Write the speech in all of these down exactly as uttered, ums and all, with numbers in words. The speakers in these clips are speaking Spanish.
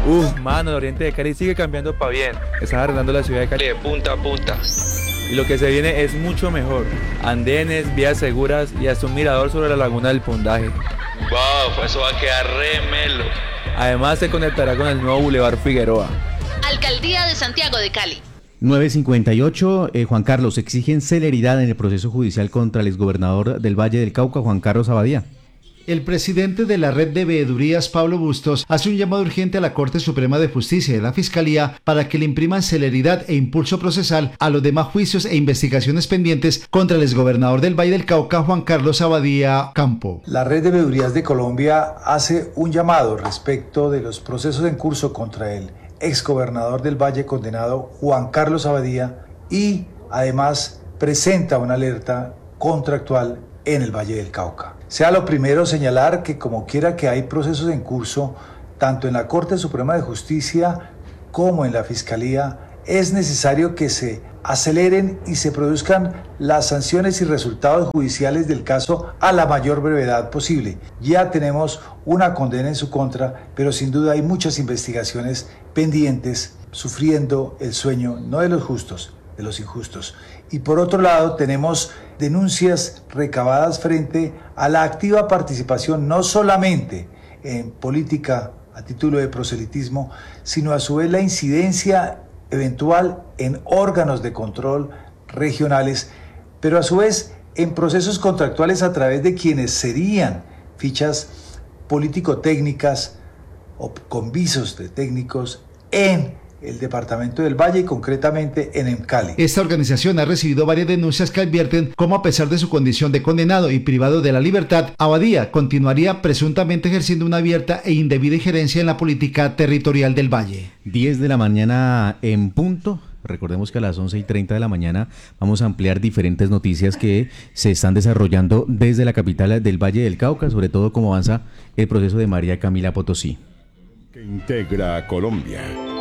Uf, mano, el oriente de Cali sigue cambiando para bien. Están arreglando la ciudad de Cali de punta a punta. Y lo que se viene es mucho mejor. Andenes, vías seguras y hasta un mirador sobre la laguna del Pundaje. Wow, eso va a quedar re melo. Además se conectará con el nuevo Boulevard Figueroa. Alcaldía de Santiago de Cali. nueve cincuenta y ocho, eh, Juan Carlos, exigen celeridad en el proceso judicial contra el exgobernador del Valle del Cauca, Juan Carlos Abadía. El presidente de la red de veedurías, Pablo Bustos, hace un llamado urgente a la Corte Suprema de Justicia y a la Fiscalía para que le impriman celeridad e impulso procesal a los demás juicios e investigaciones pendientes contra el exgobernador del Valle del Cauca, Juan Carlos Abadía Campo. La red de veedurías de Colombia hace un llamado respecto de los procesos en curso contra el exgobernador del Valle condenado, Juan Carlos Abadía, y además presenta una alerta contractual en el Valle del Cauca. Sea lo primero señalar que como quiera que hay procesos en curso, tanto en la Corte Suprema de Justicia como en la Fiscalía, es necesario que se aceleren y se produzcan las sanciones y resultados judiciales del caso a la mayor brevedad posible. Ya tenemos una condena en su contra, pero sin duda hay muchas investigaciones pendientes, sufriendo el sueño no de los justos, de los injustos. Y por otro lado tenemos denuncias recabadas frente a la activa participación no solamente en política a título de proselitismo, sino a su vez la incidencia eventual en órganos de control regionales, pero a su vez en procesos contractuales a través de quienes serían fichas político-técnicas o con visos de técnicos en el departamento del Valle y concretamente en Cali. Esta organización ha recibido varias denuncias que advierten cómo, a pesar de su condición de condenado y privado de la libertad, Abadía continuaría presuntamente ejerciendo una abierta e indebida injerencia en la política territorial del Valle. diez de la mañana en punto. Recordemos que a las once y treinta de la mañana vamos a ampliar diferentes noticias que se están desarrollando desde la capital del Valle del Cauca, sobre todo cómo avanza el proceso de María Camila Potosí. Que integra a Colombia.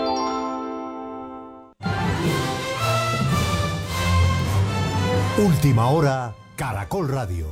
Última hora, Caracol Radio.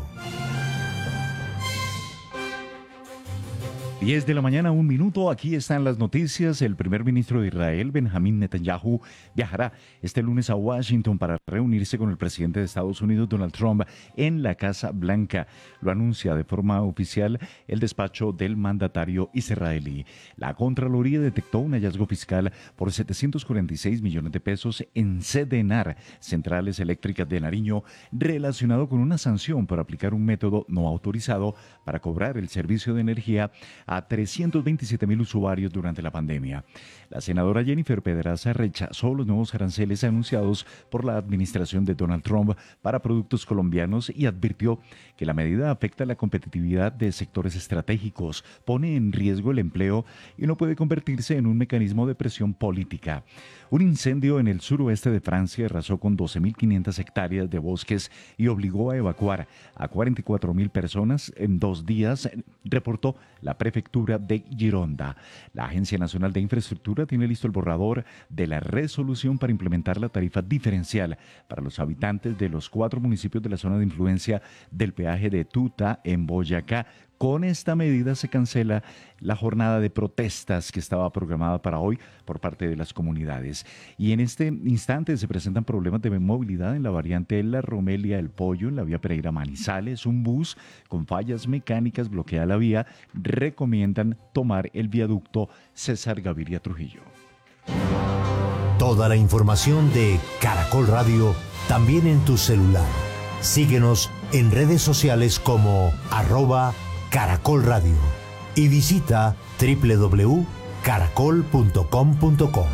diez de la mañana, un minuto, aquí están las noticias. El primer ministro de Israel, Benjamín Netanyahu, viajará este lunes a Washington para reunirse con el presidente de Estados Unidos, Donald Trump, en la Casa Blanca. Lo anuncia de forma oficial el despacho del mandatario israelí. La Contraloría detectó un hallazgo fiscal por setecientos cuarenta y seis millones de pesos en Sedenar, Centrales Eléctricas de Nariño, relacionado con una sanción por aplicar un método no autorizado para cobrar el servicio de energía a trescientos veintisiete mil usuarios durante la pandemia. La senadora Jennifer Pedraza rechazó los nuevos aranceles anunciados por la administración de Donald Trump para productos colombianos y advirtió que la medida afecta la competitividad de sectores estratégicos, pone en riesgo el empleo y no puede convertirse en un mecanismo de presión política. Un incendio en el suroeste de Francia arrasó con doce mil quinientas hectáreas de bosques y obligó a evacuar a cuarenta y cuatro mil personas en dos días, reportó la prefectura de Gironda. La Agencia Nacional de Infraestructura tiene listo el borrador de la resolución para implementar la tarifa diferencial para los habitantes de los cuatro municipios de la zona de influencia del peaje de Tuta en Boyacá. Con esta medida se cancela la jornada de protestas que estaba programada para hoy por parte de las comunidades. Y en este instante se presentan problemas de movilidad en la variante La Romelia El Pollo, en la vía Pereira Manizales. Un bus con fallas mecánicas bloquea la vía. Recomiendan tomar el viaducto César Gaviria Trujillo. Toda la información de Caracol Radio también en tu celular. Síguenos en redes sociales como arroba Caracol Radio y visita doble u doble u doble u punto caracol punto com punto co.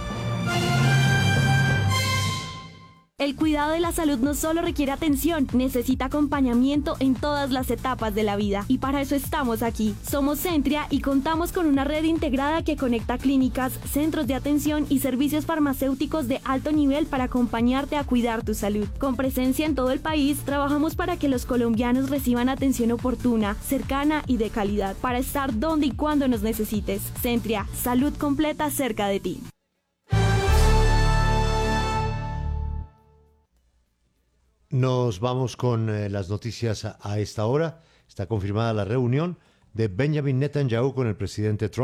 El cuidado de la salud no solo requiere atención, necesita acompañamiento en todas las etapas de la vida. Y para eso estamos aquí. Somos Centria y contamos con una red integrada que conecta clínicas, centros de atención y servicios farmacéuticos de alto nivel para acompañarte a cuidar tu salud. Con presencia en todo el país, trabajamos para que los colombianos reciban atención oportuna, cercana y de calidad, para estar donde y cuando nos necesites. Centria, salud completa cerca de ti. Nos vamos con eh, las noticias a, a esta hora. Está confirmada la reunión de Benjamin Netanyahu con el presidente Trump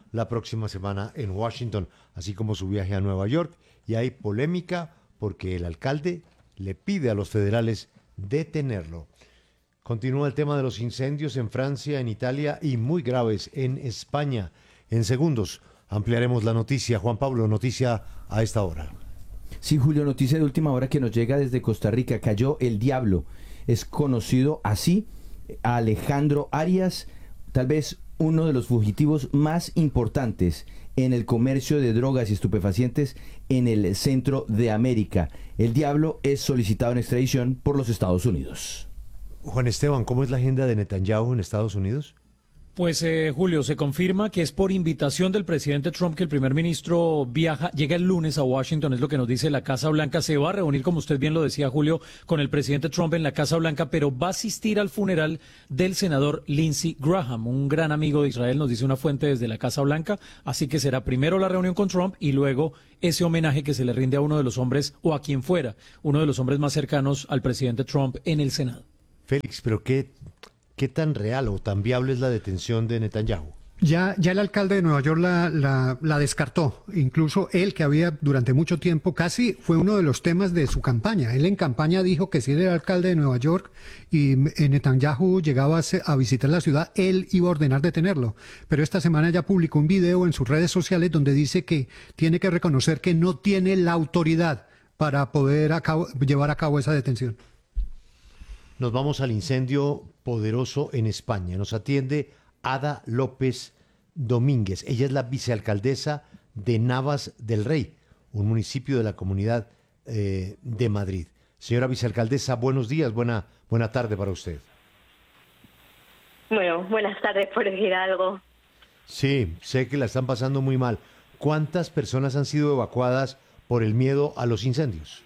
la próxima semana en Washington, así como su viaje a Nueva York. Y hay polémica porque el alcalde le pide a los federales detenerlo. Continúa el tema de los incendios en Francia, en Italia y muy graves en España. En segundos ampliaremos la noticia. Juan Pablo, noticia a esta hora. Sí, Julio, noticia de última hora que nos llega desde Costa Rica. Cayó el diablo. Es conocido así a Alejandro Arias, tal vez uno de los fugitivos más importantes en el comercio de drogas y estupefacientes en el centro de América. El diablo es solicitado en extradición por los Estados Unidos. Juan Esteban, ¿cómo es la agenda de Netanyahu en Estados Unidos? Pues eh, Julio, se confirma que es por invitación del presidente Trump que el primer ministro viaja, llega el lunes a Washington, es lo que nos dice la Casa Blanca. Se va a reunir, como usted bien lo decía, Julio, con el presidente Trump en la Casa Blanca, pero va a asistir al funeral del senador Lindsey Graham, un gran amigo de Israel, nos dice una fuente desde la Casa Blanca. Así que será primero la reunión con Trump y luego ese homenaje que se le rinde a uno de los hombres, o a quien fuera, uno de los hombres más cercanos al presidente Trump en el Senado. Félix, pero ¿qué, qué tan real o tan viable es la detención de Netanyahu? Ya, ya el alcalde de Nueva York la, la, la descartó. Incluso él, que había durante mucho tiempo, casi fue uno de los temas de su campaña. Él en campaña dijo que si él era alcalde de Nueva York y Netanyahu llegaba a, a visitar la ciudad, él iba a ordenar detenerlo. Pero esta semana ya publicó un video en sus redes sociales donde dice que tiene que reconocer que no tiene la autoridad para poder a cabo, llevar a cabo esa detención. Nos vamos al incendio poderoso en España. Nos atiende Ada López Domínguez. Ella es la vicealcaldesa de Navas del Rey, un municipio de la Comunidad eh, de Madrid. Señora vicealcaldesa, buenos días, buena, buena tarde para usted. Bueno, buenas tardes, por decir algo. Sí, sé que la están pasando muy mal. ¿Cuántas personas han sido evacuadas por el miedo a los incendios?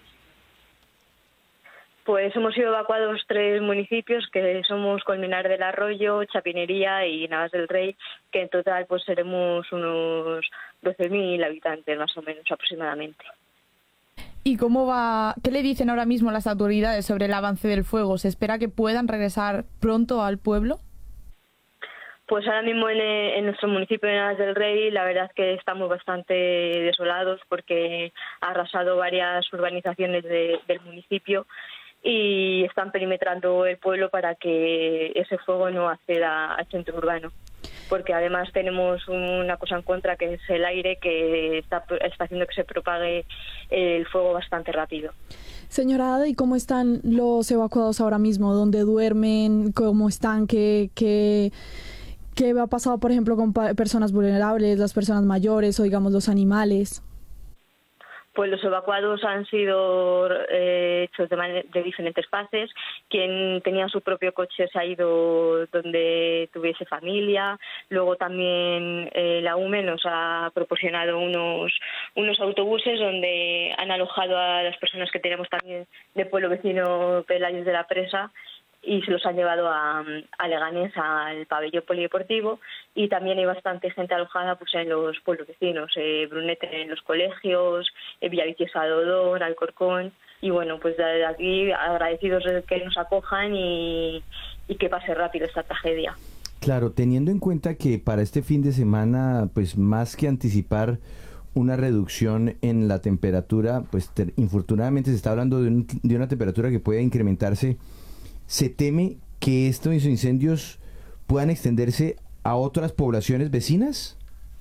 Pues hemos sido evacuados tres municipios, que somos Colmenar del Arroyo, Chapinería y Navas del Rey, que en total pues seremos unos doce mil habitantes más o menos aproximadamente. ¿Y cómo va? ¿Qué le dicen ahora mismo las autoridades sobre el avance del fuego? ¿Se espera que puedan regresar pronto al pueblo? Pues ahora mismo en, en nuestro municipio de Navas del Rey la verdad es que estamos bastante desolados porque ha arrasado varias urbanizaciones de, del municipio y están perimetrando el pueblo para que ese fuego no acceda al centro urbano. Porque además tenemos una cosa en contra, que es el aire, que está, está haciendo que se propague el fuego bastante rápido. Señora Ada, ¿y cómo están los evacuados ahora mismo? ¿Dónde duermen? ¿Cómo están? ¿Qué, qué, qué ha pasado, por ejemplo, con personas vulnerables, las personas mayores o, digamos, los animales? Pues los evacuados han sido eh, hechos de, man- de diferentes fases. Quien tenía su propio coche se ha ido donde tuviese familia. Luego también eh, la U M E nos ha proporcionado unos, unos autobuses donde han alojado a las personas que tenemos también de pueblo vecino Pelayos de la Presa, y se los han llevado a, a Leganés, al pabellón polideportivo, y también hay bastante gente alojada pues en los pueblos vecinos, eh, Brunete en los colegios, eh, Villaviciosa de Odón, Alcorcón, y bueno, pues desde aquí agradecidos de que nos acojan y, y que pase rápido esta tragedia. Claro, teniendo en cuenta que para este fin de semana, pues más que anticipar una reducción en la temperatura, pues ter- infortunadamente se está hablando de, un, de una temperatura que puede incrementarse. ¿Se teme que estos incendios puedan extenderse a otras poblaciones vecinas?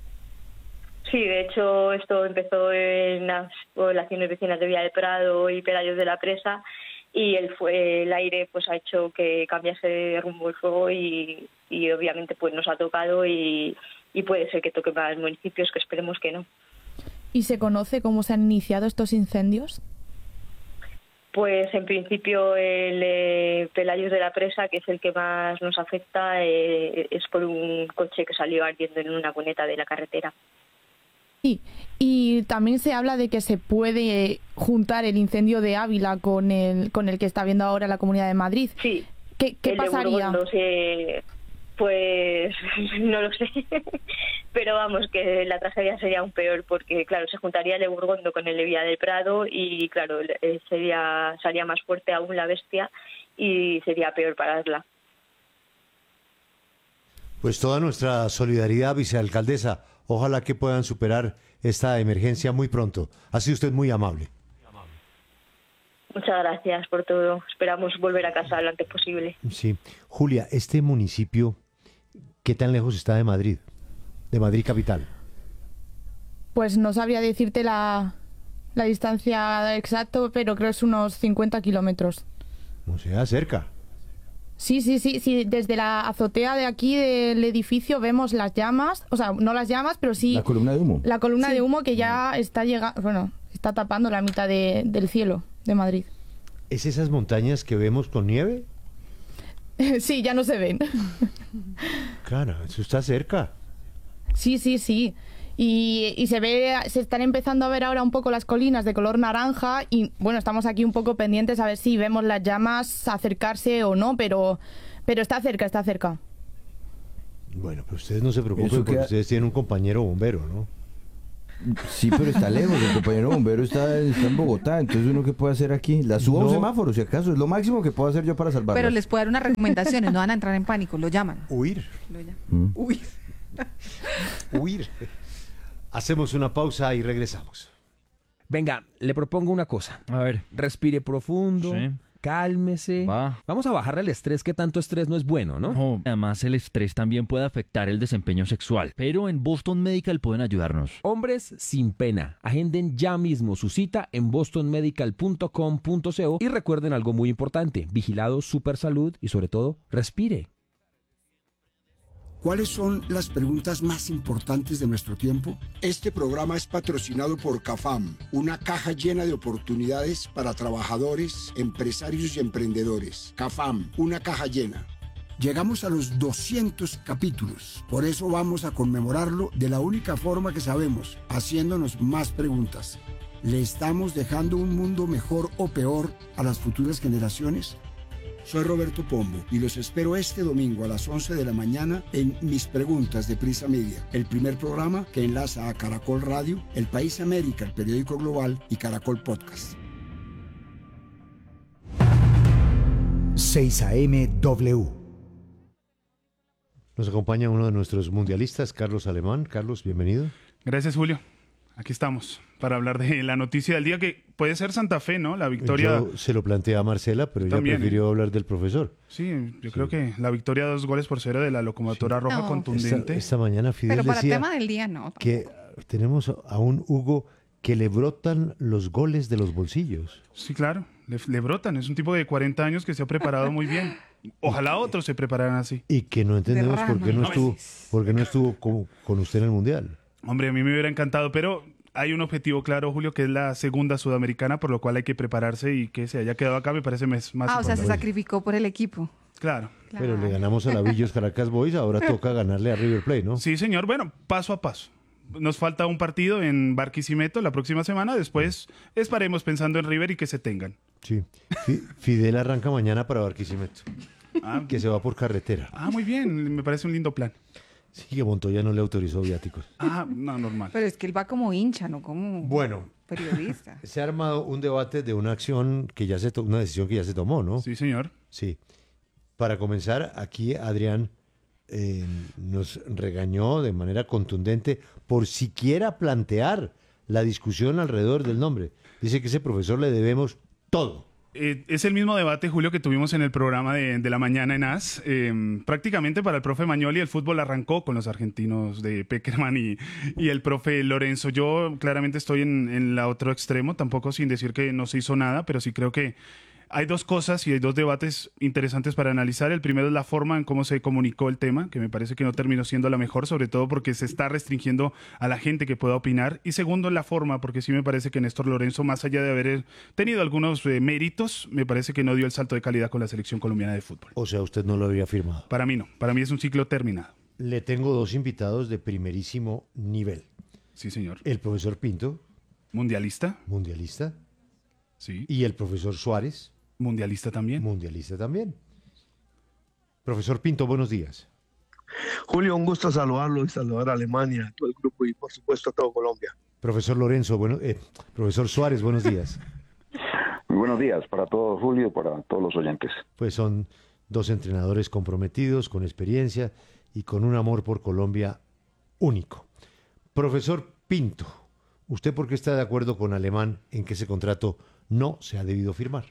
Sí, de hecho esto empezó en las poblaciones vecinas de Villa del Prado y Pelayos de la Presa, y el, fue, el aire pues ha hecho que cambiase de rumbo el fuego y, y obviamente pues nos ha tocado y, y puede ser que toque más municipios, que esperemos que no. ¿Y se conoce cómo se han iniciado estos incendios? Pues en principio el eh, Pelayos de la Presa, que es el que más nos afecta, eh, es por un coche que salió ardiendo en una cuneta de la carretera. Sí, y también se habla de que se puede juntar el incendio de Ávila con el con el que está viendo ahora la Comunidad de Madrid. Sí. ¿Qué, qué el pasaría? De Burgos, eh, pues no lo sé, pero vamos, que la tragedia sería aún peor porque, claro, se juntaría el de Burgondo con el de Villa del Prado y, claro, eh, sería sería más fuerte aún la bestia y sería peor pararla. Pues toda nuestra solidaridad, vicealcaldesa. Ojalá que puedan superar esta emergencia muy pronto. Ha sido usted muy amable. Muchas gracias por todo. Esperamos volver a casa lo antes posible. Sí. Julia, este municipio, ¿qué tan lejos está de Madrid? De Madrid capital. Pues no sabría decirte la, la distancia exacta, pero creo que es unos cincuenta kilómetros. O sea, cerca. Sí, sí, sí, sí. Desde la azotea de aquí del edificio vemos las llamas, o sea, no las llamas, pero sí... La columna de humo. La columna Sí. de humo que ya está llegando, bueno, está tapando la mitad de, del cielo de Madrid. ¿Es esas montañas que vemos con nieve? Sí, ya no se ven. Claro, eso está cerca. Sí, sí, sí. Y, y se ve, se están empezando a ver ahora un poco las colinas de color naranja y bueno, estamos aquí un poco pendientes a ver si vemos las llamas acercarse o no, pero, pero está cerca, está cerca. Bueno, pero ustedes no se preocupen Eso porque queda- ustedes tienen un compañero bombero, ¿no? Sí, pero está lejos, el compañero bombero está, está en Bogotá, entonces uno qué puede hacer aquí, la subo a un No. semáforo, si acaso, es lo máximo que puedo hacer yo para salvarlo. Pero les puedo dar unas recomendaciones, no van a entrar en pánico, lo llaman. Huir. Lo llaman. Mm. Uy. Huir. Hacemos una pausa y regresamos. Venga, le propongo una cosa. A ver. Respire profundo, Sí. cálmese. Va. Vamos a bajarle el estrés, que tanto estrés no es bueno, ¿no? No, además el estrés también puede afectar el desempeño sexual, pero en Boston Medical pueden ayudarnos. Hombres sin pena. Agenden ya mismo su cita en boston medical punto com punto co y recuerden algo muy importante. Vigilado Super Salud y sobre todo, respire. ¿Cuáles son las preguntas más importantes de nuestro tiempo? Este programa es patrocinado por CAFAM, una caja llena de oportunidades para trabajadores, empresarios y emprendedores. CAFAM, una caja llena. Llegamos a los doscientos capítulos, por eso vamos a conmemorarlo de la única forma que sabemos, haciéndonos más preguntas. ¿Le estamos dejando un mundo mejor o peor a las futuras generaciones? Soy Roberto Pombo y los espero este domingo a las once de la mañana en Mis Preguntas de Prisa Media, el primer programa que enlaza a Caracol Radio, El País América, el periódico global y Caracol Podcast. seis A M W. Nos acompaña uno de nuestros mundialistas, Carlos Alemán. Carlos, bienvenido. Gracias, Julio. Aquí estamos para hablar de la noticia del día, que puede ser Santa Fe, ¿no? La victoria... Yo se lo planteé a Marcela, pero ella También, prefirió hablar del profesor. Sí, yo creo que la victoria dos goles por cero de la locomotora roja No. contundente. Esta, esta mañana Fidel Pero para decía tema del día no. que tenemos a un Hugo que le brotan los goles de los bolsillos. Sí, claro, le, le brotan. Es un tipo de cuarenta años que se ha preparado muy bien. Ojalá otros se prepararan así. Y que no entendemos por qué no Derrama. estuvo, por qué no estuvo con, con usted en el Mundial. Hombre, a mí me hubiera encantado, pero hay un objetivo claro, Julio, que es la segunda sudamericana, por lo cual hay que prepararse y que se haya quedado acá me parece más más Ah, o sea, se importante. sacrificó por el equipo. Claro. Pero le ganamos a la Villos Caracas Boys, ahora toca ganarle a River Plate, ¿no? Sí, señor. Bueno, paso a paso. Nos falta un partido en Barquisimeto la próxima semana. Después estaremos pensando en River y que se tengan. Sí. Fi- Fidel arranca mañana para Barquisimeto, Ah, que se va por carretera. ah, muy bien. Me parece un lindo plan. Sí, que Montoya no le autorizó viáticos. Ah, no, normal. Pero es que él va como hincha, no como Bueno. periodista. Se ha armado un debate de una acción que ya se to- una decisión que ya se tomó, ¿no? Sí, señor. Sí. Para comenzar, aquí Adrián eh, nos regañó de manera contundente por siquiera plantear la discusión alrededor del nombre. Dice que ese profesor le debemos todo. Eh, es el mismo debate, Julio, que tuvimos en el programa de, de la mañana en A S. Eh, prácticamente para el profe Magnoli el fútbol arrancó con los argentinos de Peckerman y, y el profe Lorenzo. Yo claramente estoy en, en la otro extremo, tampoco sin decir que no se hizo nada, pero sí creo que hay dos cosas y hay dos debates interesantes para analizar. El primero es la forma en cómo se comunicó el tema, que me parece que no terminó siendo la mejor, sobre todo porque se está restringiendo a la gente que pueda opinar. Y segundo, la forma, porque sí me parece que Néstor Lorenzo, más allá de haber tenido algunos eh, méritos, me parece que no dio el salto de calidad con la selección colombiana de fútbol. O sea, usted no lo habría firmado. Para mí no, para mí es un ciclo terminado. Le tengo dos invitados de primerísimo nivel. Sí, señor. El profesor Pinto. Mundialista. Mundialista. Sí. Y el profesor Suárez. Mundialista también. Mundialista también. Profesor Pinto, buenos días. Julio, un gusto saludarlo y saludar a Alemania, a todo el grupo y por supuesto a todo Colombia. Profesor Lorenzo, bueno, eh, profesor Suárez, buenos días. Muy buenos días para todos, Julio, y para todos los oyentes. Pues son dos entrenadores comprometidos, con experiencia, y con un amor por Colombia único. Profesor Pinto, ¿usted por qué está de acuerdo con Alemán en que ese contrato no se ha debido firmar?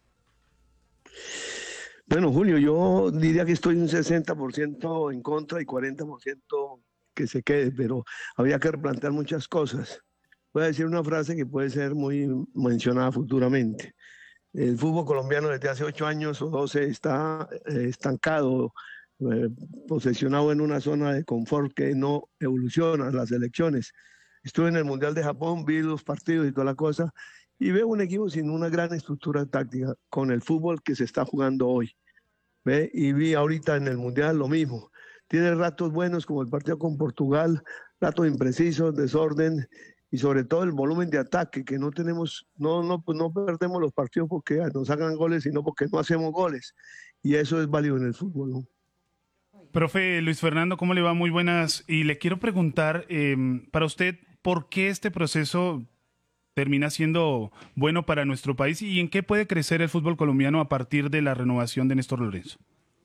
Bueno, Julio, yo diría que estoy un sesenta por ciento en contra y cuarenta por ciento que se quede, pero habría que replantear muchas cosas. Voy a decir una frase que puede ser muy mencionada futuramente. El fútbol colombiano desde hace ocho años o doce está eh, estancado, eh, posesionado en una zona de confort que no evoluciona, las elecciones. Estuve en el Mundial de Japón, vi los partidos y toda la cosa, y veo un equipo sin una gran estructura táctica con el fútbol que se está jugando hoy. ¿Ve? Y vi ahorita en el Mundial lo mismo. Tiene ratos buenos como el partido con Portugal, ratos imprecisos, desorden y sobre todo el volumen de ataque que no tenemos, no, no, pues no perdemos los partidos porque nos hagan goles, sino porque no hacemos goles. Y eso es válido en el fútbol, ¿no? Profe Luis Fernando, ¿cómo le va? Muy buenas. Y le quiero preguntar, eh, para usted, ¿por qué este proceso termina siendo bueno para nuestro país y en qué puede crecer el fútbol colombiano a partir de la renovación de Néstor Lorenzo?